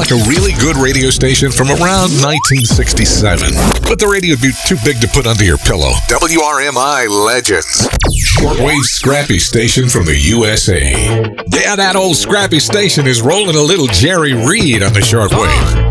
like a really good radio station from around 1967. But the radio would be too big to put under your pillow. WRMI Legends. Shortwave scrappy station from the USA. Yeah, that old scrappy station is rolling a little Jerry Reed on the shortwave.